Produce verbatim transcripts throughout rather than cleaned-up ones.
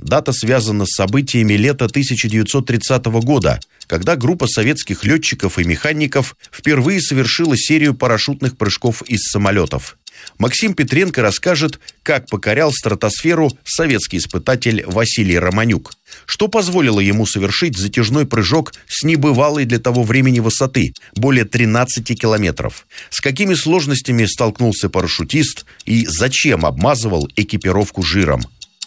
Дата связана с событиями лета тысяча девятьсот тридцатого года, когда группа советских летчиков и механиков впервые совершила серию парашютных прыжков из самолетов. Максим Петренко расскажет, как покорял стратосферу советский испытатель Василий Романюк. Что позволило ему совершить затяжной прыжок с небывалой для того времени высоты – более тринадцати километров. С какими сложностями столкнулся парашютист и зачем обмазывал экипировку жиром?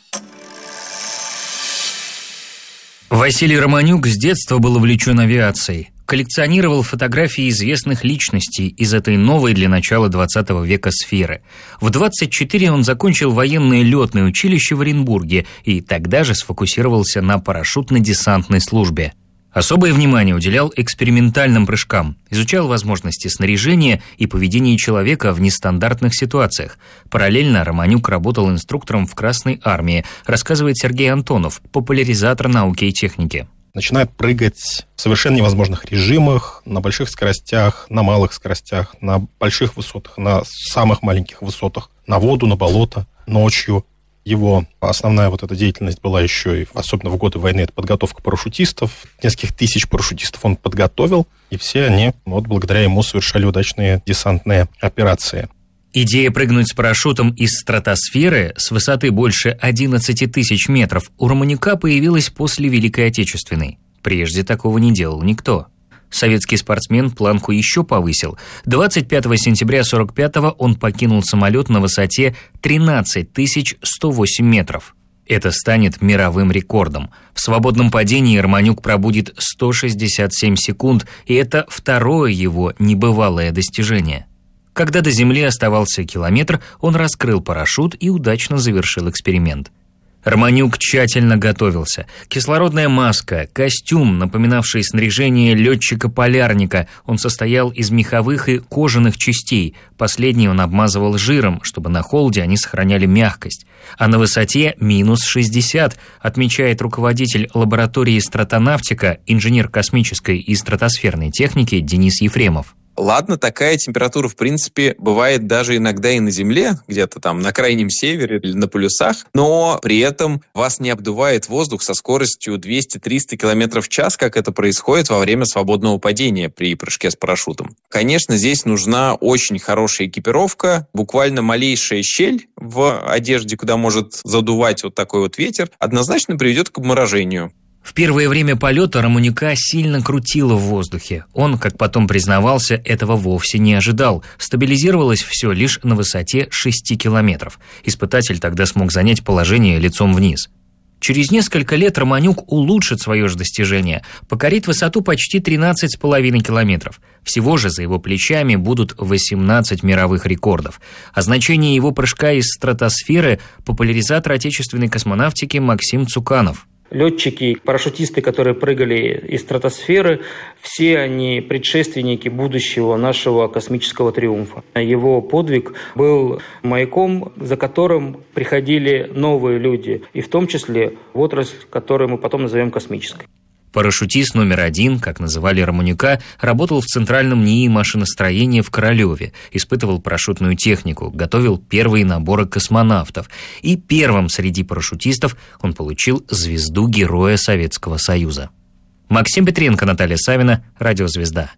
Василий Романюк с детства был увлечен авиацией. Коллекционировал фотографии известных личностей из этой новой для начала двадцатого века сферы. В двадцать четыре он закончил военное летное училище в Оренбурге и тогда же сфокусировался на парашютно-десантной службе. Особое внимание уделял экспериментальным прыжкам, изучал возможности снаряжения и поведения человека в нестандартных ситуациях. Параллельно Романюк работал инструктором в Красной армии, рассказывает Сергей Антонов, популяризатор науки и техники. Начиная прыгать в совершенно невозможных режимах, на больших скоростях, на малых скоростях, на больших высотах, на самых маленьких высотах, на воду, на болото, ночью. Его основная вот эта деятельность была еще, и особенно в годы войны, это подготовка парашютистов. Нескольких тысяч парашютистов он подготовил, и все они, вот благодаря ему, совершали удачные десантные операции. Идея прыгнуть с парашютом из стратосферы с высоты больше одиннадцати тысяч метров у Романюка появилась после Великой Отечественной. Прежде такого не делал никто. Советский спортсмен планку еще повысил. двадцать пятого сентября сорок пятого он покинул самолет на высоте тринадцать тысяч сто восемь метров. Это станет мировым рекордом. В свободном падении Романюк пробудет сто шестьдесят семь секунд, и это второе его небывалое достижение. Когда до земли оставался километр, он раскрыл парашют и удачно завершил эксперимент. Романюк тщательно готовился. Кислородная маска, костюм, напоминавший снаряжение летчика-полярника. Он состоял из меховых и кожаных частей. Последние он обмазывал жиром, чтобы на холоде они сохраняли мягкость. А на высоте минус шестьдесят, отмечает руководитель лаборатории стратонавтика, инженер космической и стратосферной техники Денис Ефремов. Ладно, такая температура, в принципе, бывает даже иногда и на Земле, где-то там на крайнем севере или на полюсах, но при этом вас не обдувает воздух со скоростью двести-триста километров в час, как это происходит во время свободного падения при прыжке с парашютом. Конечно, здесь нужна очень хорошая экипировка, буквально малейшая щель в одежде, куда может задувать вот такой вот ветер, однозначно приведет к обморожению. В первое время полета Романюка сильно крутило в воздухе. Он, как потом признавался, этого вовсе не ожидал. Стабилизировалось все лишь на высоте шести километров. Испытатель тогда смог занять положение лицом вниз. Через несколько лет Романюк улучшит свое же достижение, покорит высоту почти тринадцать с половиной километров. Всего же за его плечами будут восемнадцать мировых рекордов. О значении его прыжка из стратосферы популяризатор отечественной космонавтики Максим Цуканов. Летчики, парашютисты, которые прыгали из стратосферы, все они предшественники будущего нашего космического триумфа. Его подвиг был маяком, за которым приходили новые люди, и в том числе в отрасль, которую мы потом назовем космической. Парашютист номер один, как называли Романюка, работал в Центральном НИИ машиностроения в Королеве, испытывал парашютную технику, готовил первые наборы космонавтов. И первым среди парашютистов он получил звезду Героя Советского Союза. Максим Петренко, Наталья Савина, Радио Звезда.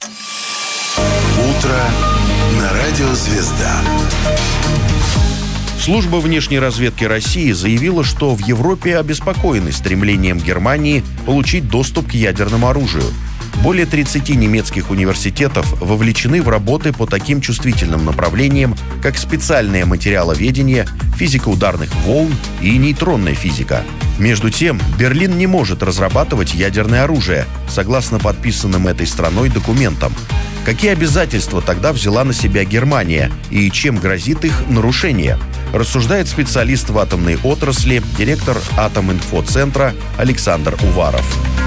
Утро на Радио Звезда. Служба внешней разведки России заявила, что в Европе обеспокоены стремлением Германии получить доступ к ядерному оружию. Более тридцати немецких университетов вовлечены в работы по таким чувствительным направлениям, как специальное материаловедение, физика ударных волн и нейтронная физика. Между тем, Берлин не может разрабатывать ядерное оружие, согласно подписанным этой страной документам. Какие обязательства тогда взяла на себя Германия и чем грозит их нарушение? Рассуждает специалист в атомной отрасли, директор Атоминфоцентра Александр Уваров.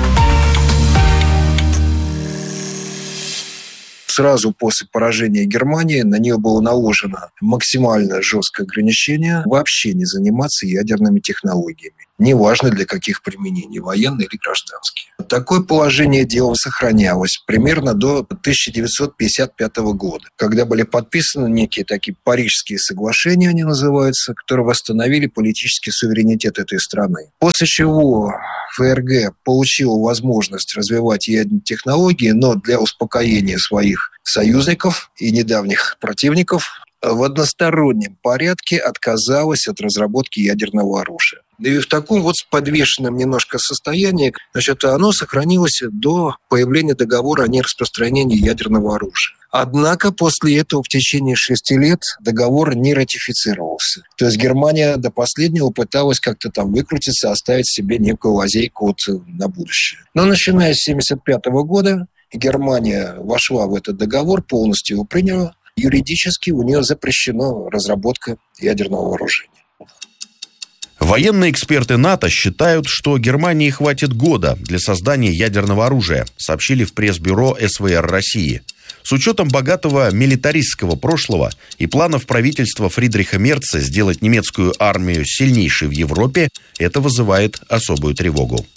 Сразу после поражения Германии на нее было наложено максимально жесткое ограничение вообще не заниматься ядерными технологиями. неважно для каких применений, военные или гражданские. Такое положение дела сохранялось примерно до тысяча девятьсот пятьдесят пятого года, когда были подписаны некие такие парижские соглашения, они называются, которые восстановили политический суверенитет этой страны. После чего ФРГ получила возможность развивать ядерные технологии, но для успокоения своих союзников и недавних противников в одностороннем порядке отказалась от разработки ядерного оружия. И в таком вот подвешенном немножко состоянии, значит, оно сохранилось до появления договора о нераспространении ядерного оружия. Однако после этого в течение шести лет договор не ратифицировался. То есть Германия до последнего пыталась как-то там выкрутиться, оставить себе некую лазейку вот на будущее. Но начиная с тысяча девятьсот семьдесят пятого года Германия вошла в этот договор, полностью его приняла. Юридически у нее запрещена разработка ядерного вооружения. Военные эксперты НАТО считают, что Германии хватит года для создания ядерного оружия, сообщили в пресс-бюро эс вэ эр России. С учетом богатого милитаристского прошлого и планов правительства Фридриха Мерца сделать немецкую армию сильнейшей в Европе, это вызывает особую тревогу.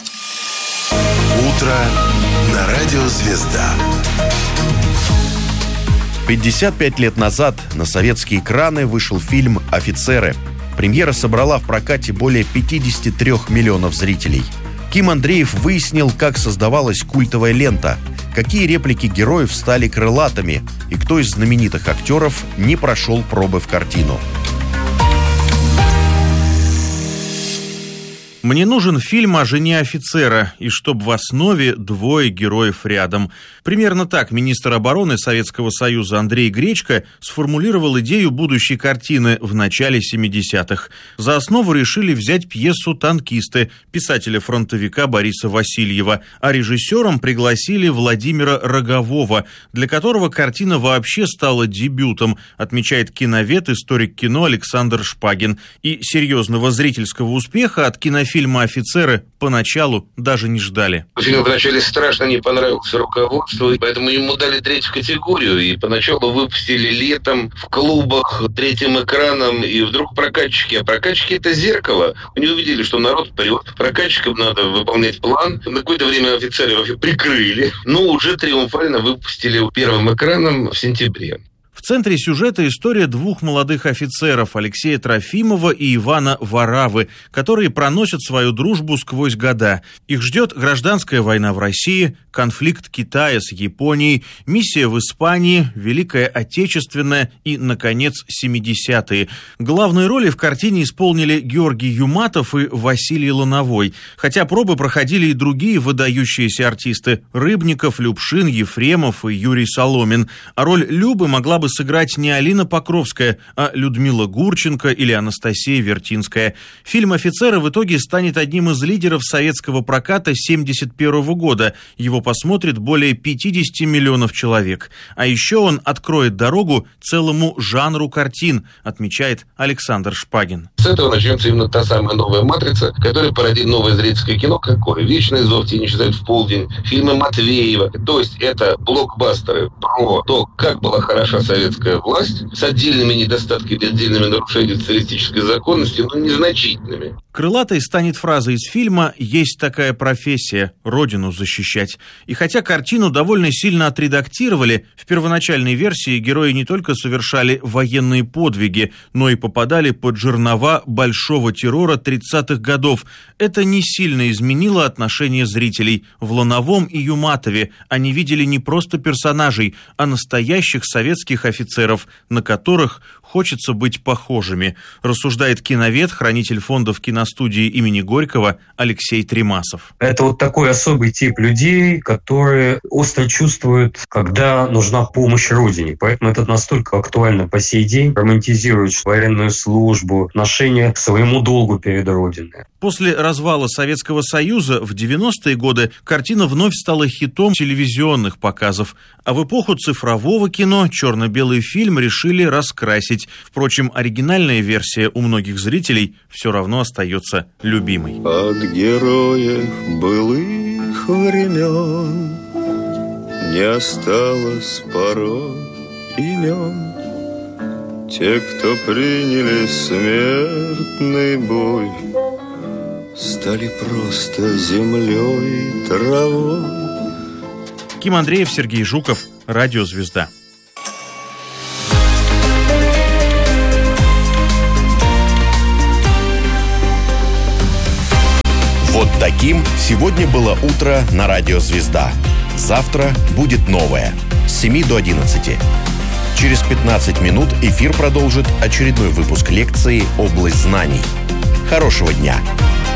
Утро на радио «Звезда». пятьдесят пять лет назад на советские экраны вышел фильм «Офицеры». Премьера собрала в прокате более пятьдесят три миллионов зрителей. Ким Андреев выяснил, как создавалась культовая лента, какие реплики героев стали крылатыми и кто из знаменитых актеров не прошел пробы в картину. Мне нужен фильм о жене офицера, и чтоб в основе двое героев рядом. Примерно так министр обороны Советского Союза Андрей Гречко сформулировал идею будущей картины в начале семидесятых. За основу решили взять пьесу «Танкисты» писателя-фронтовика Бориса Васильева, а режиссером пригласили Владимира Рогового, для которого картина вообще стала дебютом, отмечает киновед, историк кино Александр Шпагин. И серьезного зрительского успеха от кинофильма Фильма «Офицеры» поначалу даже не ждали. Фильм вначале страшно не понравился руководству, поэтому ему дали третью категорию, и поначалу выпустили летом в клубах третьим экраном, и вдруг прокатчики, а прокатчики — это зеркало. Они увидели, что народ прет, прокатчикам надо выполнять план. На какое-то время «Офицеры» вообще прикрыли, но уже триумфально выпустили первым экраном в сентябре. В центре сюжета история двух молодых офицеров, Алексея Трофимова и Ивана Варавы, которые проносят свою дружбу сквозь года. Их ждет гражданская война в России, конфликт Китая с Японией, миссия в Испании, Великая Отечественная и, наконец, семидесятые. Главные роли в картине исполнили Георгий Юматов и Василий Лановой, хотя пробы проходили и другие выдающиеся артисты – Рыбников, Любшин, Ефремов и Юрий Соломин. А роль Любы могла бы сыграть не Алина Покровская, а Людмила Гурченко или Анастасия Вертинская. Фильм «Офицеры» в итоге станет одним из лидеров советского проката семьдесят первого года. Его посмотрит более пятьдесят миллионов человек. А еще он откроет дорогу целому жанру картин, отмечает Александр Шпагин. С этого начнется именно та самая новая «Матрица», которая породит новое зрительское кино. Какое? «Вечный зов», «Тени исчезают в полдень», фильмы Матвеева. То есть это блокбастеры про то, как была хороша советская власть, с отдельными недостатками, отдельными нарушениями социалистической законности, но незначительными. Крылатой станет фраза из фильма «Есть такая профессия – родину защищать». И хотя картину довольно сильно отредактировали, в первоначальной версии герои не только совершали военные подвиги, но и попадали под жернова большого террора тридцатых годов. Это не сильно изменило отношение зрителей. В Лановом и Юматове они видели не просто персонажей, а настоящих советских офицеров, на которых хочется быть похожими, рассуждает киновед, хранитель фондов киностудии имени Горького Алексей Тремасов. Это вот такой особый тип людей, которые остро чувствуют, когда нужна помощь Родине. Поэтому это настолько актуально по сей день, романтизирует военную службу, отношение к своему долгу перед Родиной. После развала Советского Союза в девяностые годы картина вновь стала хитом телевизионных показов, а в эпоху цифрового кино черно-белый фильм решили раскрасить. Впрочем, оригинальная версия у многих зрителей все равно остается любимой. От героев былых времен не осталось порой имен. Те, кто приняли смертный бой, стали просто землей, травой. Ким Андреев, Сергей Жуков, Радио «Звезда». Вот таким сегодня было утро на Радио «Звезда». Завтра будет новое. С семи до одиннадцати. Через пятнадцать минут эфир продолжит очередной выпуск лекции «Область знаний». Хорошего дня!